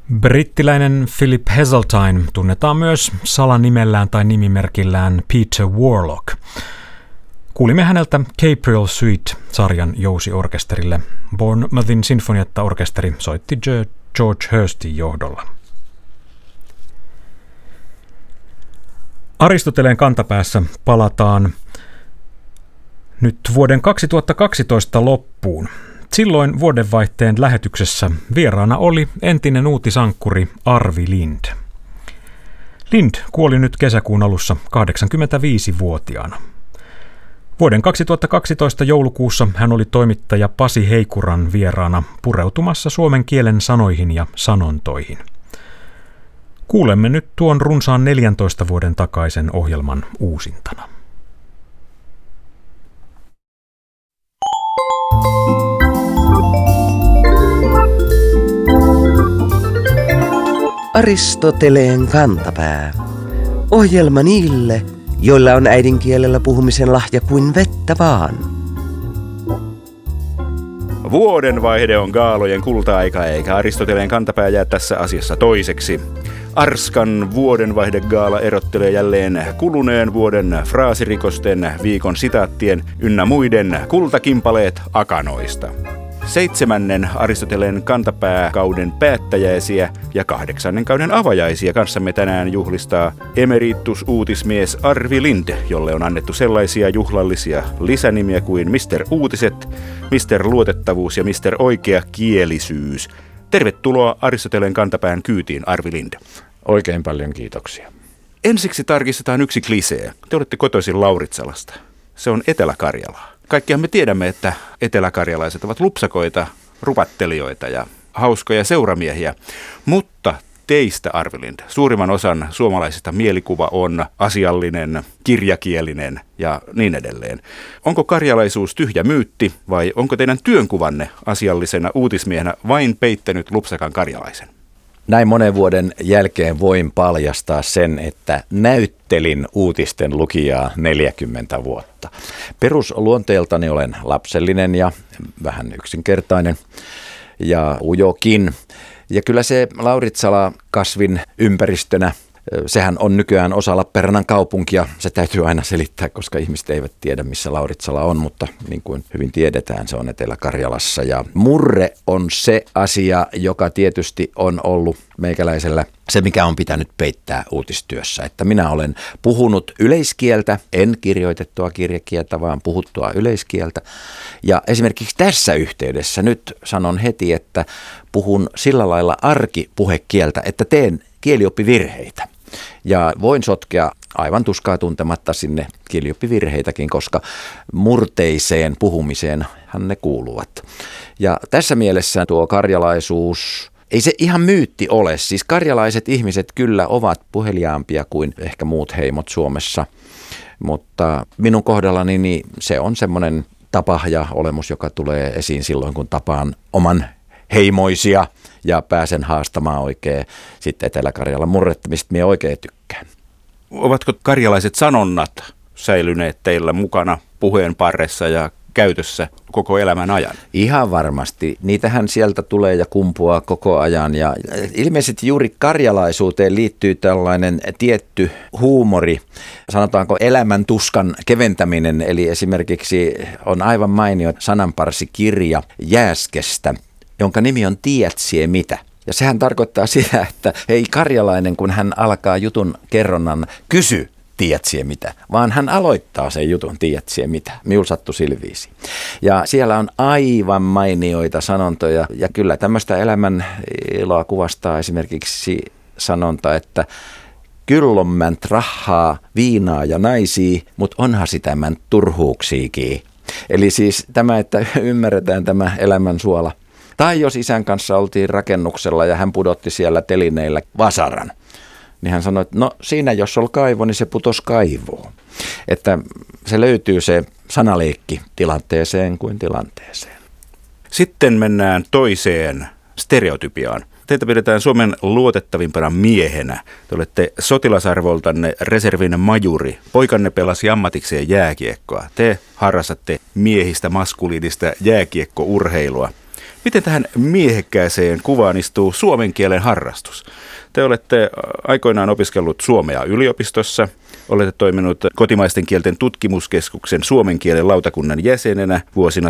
Brittiläinen Philip Heseltine tunnetaan myös salanimellään tai nimimerkillään Peter Warlock. Kuulimme häneltä Capriol Suite-sarjan jousiorkesterille. Bournemouthin sinfonietta-orkesteri soitti George Hurstin johdolla. Aristoteleen kantapäässä palataan nyt vuoden 2012 loppuun. Silloin vuodenvaihteen lähetyksessä vieraana oli entinen uutisankkuri Arvi Lind. Lind kuoli nyt kesäkuun alussa 85-vuotiaana. Vuoden 2012 joulukuussa hän oli toimittaja Pasi Heikuran vieraana pureutumassa suomen kielen sanoihin ja sanontoihin. Kuulemme nyt tuon runsaan 14 vuoden takaisen ohjelman uusintana. Aristoteleen kantapää. Ohjelma niille, joilla on äidinkielellä puhumisen lahja kuin vettä vaan. Vuodenvaihde on gaalojen kulta-aika, eikä Aristoteleen kantapää jää tässä asiassa toiseksi. Arskan vuodenvaihdegaala erottelee jälleen kuluneen vuoden fraasirikosten, viikon sitaattien ynnä muiden kultakimpaleet akanoista. 7. Aristoteleen kantapääkauden päättäjäisiä ja 8. kauden avajaisia kanssamme tänään juhlistaa emeritus-uutismies Arvi Lind, jolle on annettu sellaisia juhlallisia lisänimiä kuin Mr. Uutiset, Mr. Luotettavuus ja Mr. Oikea kielisyys. Tervetuloa Aristoteleen kantapään kyytiin, Arvi Lind. Oikein paljon kiitoksia. Ensiksi tarkistetaan yksi klisee. Te olette kotoisin Lauritsalasta. Se on Etelä-Karjalaa. Kaikkihan me tiedämme, että eteläkarjalaiset ovat lupsakoita, rupattelijoita ja hauskoja seuramiehiä, mutta teistä, Arvi Lind, suurimman osan suomalaisista mielikuva on asiallinen, kirjakielinen ja niin edelleen. Onko karjalaisuus tyhjä myytti vai onko teidän työnkuvanne asiallisena uutismiehenä vain peittänyt lupsakan karjalaisen? Näin monen vuoden jälkeen voin paljastaa sen, että näyttelin uutisten lukijaa 40 vuotta. Perusluonteeltani olen lapsellinen ja vähän yksinkertainen ja ujokin. Ja kyllä se Lauritsala kasvin ympäristönä, sehän on nykyään osa Lappeenrannan kaupunkia. Se täytyy aina selittää, koska ihmiset eivät tiedä, missä Lauritsala on, mutta niin kuin hyvin tiedetään, se on Etelä-Karjalassa. Ja murre on se asia, joka tietysti on ollut meikäläisellä se, mikä on pitänyt peittää uutistyössä. Että minä olen puhunut yleiskieltä, en kirjoitettua kirjakieltä, vaan puhuttua yleiskieltä. Ja esimerkiksi tässä yhteydessä nyt sanon heti, että puhun sillä lailla arkipuhekieltä, että teen kielioppivirheitä. Ja voin sotkea aivan tuskaa tuntematta sinne kielioppivirheitäkin, koska murteiseen puhumiseenhan ne kuuluvat. Ja tässä mielessä tuo karjalaisuus, ei se ihan myytti ole. Siis karjalaiset ihmiset kyllä ovat puheliaampia kuin ehkä muut heimot Suomessa, mutta minun kohdallani niin se on semmoinen tapa ja olemus, joka tulee esiin silloin, kun tapaan oman heimoisia ja pääsen haastamaan oikein sitten Etelä-Karjalan murretta, mistä minä oikein tykkään. Ovatko karjalaiset sanonnat säilyneet teillä mukana puheen parressa ja käytössä koko elämän ajan? Ihan varmasti. Niitähän sieltä tulee ja kumpuaa koko ajan. Ja ilmeisesti juuri karjalaisuuteen liittyy tällainen tietty huumori, sanotaanko elämän tuskan keventäminen. Eli esimerkiksi on aivan mainio sananparsikirja Jääskestä, jonka nimi on Tiedätsie mitä. Ja sehän tarkoittaa sitä, että ei karjalainen, kun hän alkaa jutun kerronnan, kysy tiedätsie mitä, vaan hän aloittaa sen jutun tiedätsie mitä. Minulla sattui silviisi. Ja siellä on aivan mainioita sanontoja ja kyllä tämmöistä elämän iloa kuvastaa esimerkiksi sanonta, että kyllommänt rahaa, viinaa ja naisia, mutta onhan sitä mänt turhuuksiikin. Eli siis tämä, että ymmärretään tämä elämän suola. Tai jos isän kanssa oltiin rakennuksella ja hän pudotti siellä telineillä vasaran, niin hän sanoi, että no siinä jos oli kaivo, niin se putosi kaivoon. Että se löytyy se sanaleikki tilanteeseen kuin tilanteeseen. Sitten mennään toiseen stereotypiaan. Teitä pidetään Suomen luotettavimpana miehenä. Te olette sotilasarvoltanne reservin majuri. Poikanne pelasi ammatikseen jääkiekkoa. Te harrastatte miehistä maskuliinista jääkiekkourheilua. Miten tähän miehekkääseen kuvaan istuu suomen kielen harrastus? Te olette aikoinaan opiskellut suomea yliopistossa, olette toiminut kotimaisten kielten tutkimuskeskuksen suomen kielen lautakunnan jäsenenä vuosina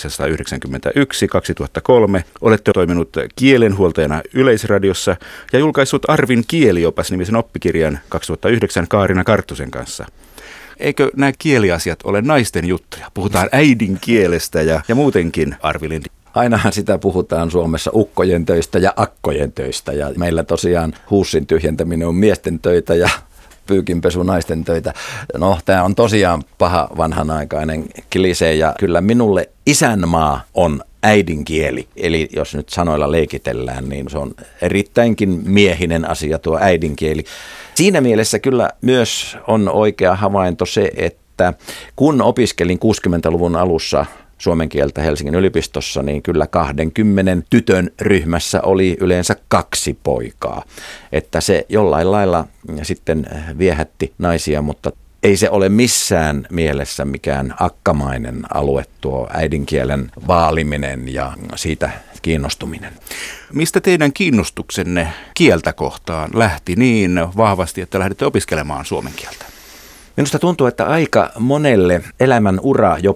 1991-2003. Olette toiminut kielenhuoltajana Yleisradiossa ja julkaissut Arvin kieliopas-nimisen oppikirjan 2009 Kaarina Karttusen kanssa. Eikö nämä kieliasiat ole naisten juttuja? Puhutaan äidinkielestä ja muutenkin, Arvi Lindh. Ainahan sitä puhutaan Suomessa ukkojen töistä ja akkojen töistä ja meillä tosiaan huussin tyhjentäminen on miesten töitä ja pyykinpesu naisten töitä. No, tämä on tosiaan paha vanhanaikainen klisee ja kyllä minulle isänmaa on äidinkieli. Eli jos nyt sanoilla leikitellään, niin se on erittäinkin miehinen asia tuo äidinkieli. Siinä mielessä kyllä myös on oikea havainto se, että kun opiskelin 60-luvun alussa suomen kieltä Helsingin yliopistossa, niin kyllä 20 tytön ryhmässä oli yleensä 2 poikaa. Että se jollain lailla sitten viehätti naisia, mutta ei se ole missään mielessä mikään akkamainen alue tuo äidinkielen vaaliminen ja siitä kiinnostuminen. Mistä teidän kiinnostuksenne kieltä kohtaan lähti niin vahvasti, että lähditte opiskelemaan suomen kieltä? Minusta tuntuu, että aika monelle elämän ura jo